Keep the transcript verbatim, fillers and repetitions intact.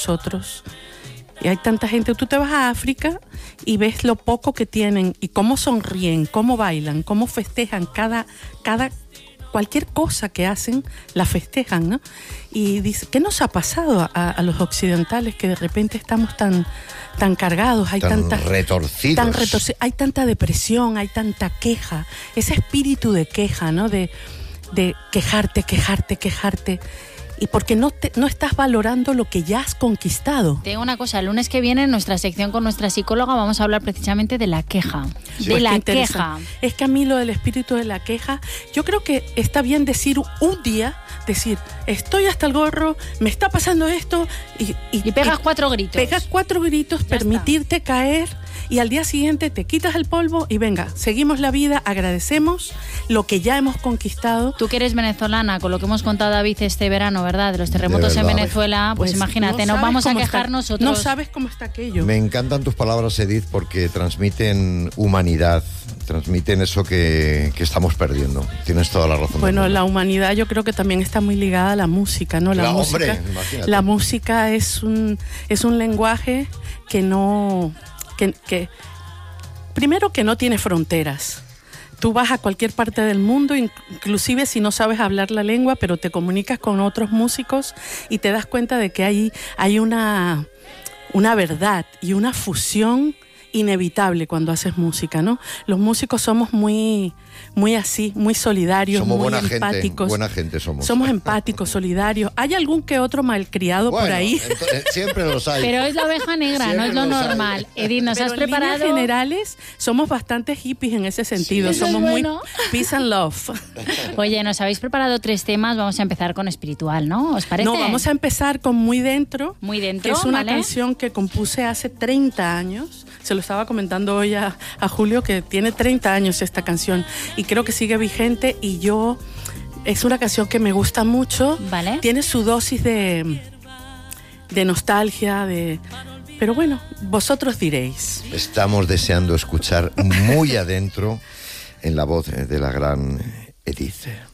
nosotros. Y hay tanta gente, tú te vas a África y ves lo poco que tienen y cómo sonríen, cómo bailan, cómo festejan cada, cada cualquier cosa que hacen, la festejan, ¿no? Y dice, ¿qué nos ha pasado a, a los occidentales que de repente estamos tan, tan cargados? Hay tan tanta, retorcidos. Tan retorcidos, hay tanta depresión, hay tanta queja, ese espíritu de queja, ¿no? De, de quejarte, quejarte, quejarte. Y porque no, te, no estás valorando lo que ya has conquistado. Te digo una cosa, el lunes que viene en nuestra sección con nuestra psicóloga vamos a hablar precisamente de la queja. Sí. De pues la queja. Es que a mí lo del espíritu de la queja, yo creo que está bien decir un día, decir, estoy hasta el gorro, me está pasando esto. Y, y, y pegas y cuatro gritos. Pegas cuatro gritos, ya permitirte está. caer. Y al día siguiente te quitas el polvo y venga, seguimos la vida, agradecemos lo que ya hemos conquistado. Tú que eres venezolana, con lo que hemos contado David este verano, ¿verdad? De los terremotos de en Venezuela, pues, pues imagínate, no nos vamos a quejar está, nosotros. No sabes cómo está aquello. Me encantan tus palabras, Edith, porque transmiten humanidad, transmiten eso que, que estamos perdiendo. Tienes toda la razón. Bueno, la humanidad yo creo que también está muy ligada a la música, ¿no? La, la música, hombre, imagínate. La música es un, es un lenguaje que no... Que, que, primero que no tiene fronteras. Tú vas a cualquier parte del mundo, inclusive si no sabes hablar la lengua, pero te comunicas con otros músicos y te das cuenta de que hay, hay una, una verdad y una fusión inevitable cuando haces música, ¿no? Los músicos somos muy, muy así, muy solidarios, somos muy buena empáticos. Gente, buena gente somos. Somos empáticos, solidarios. ¿Hay algún que otro malcriado bueno, por ahí? Entonces, siempre los hay. Pero es la oveja negra, siempre no es lo normal. Hay. Edith, ¿nos Pero has preparado? En líneas generales, somos bastante hippies en ese sentido. Sí, somos bueno. muy peace and love. Oye, nos habéis preparado tres temas. Vamos a empezar con espiritual, ¿no? ¿Os parece? No, vamos a empezar con Muy Dentro. Muy Dentro, que es una ¿vale? canción que compuse hace treinta años. Se lo estaba comentando hoy a, a Julio, que tiene treinta años esta canción y creo que sigue vigente, y yo, es una canción que me gusta mucho. Vale. Tiene su dosis de, de nostalgia, de... pero bueno, vosotros diréis. Estamos deseando escuchar Muy Adentro en la voz de la gran Edith.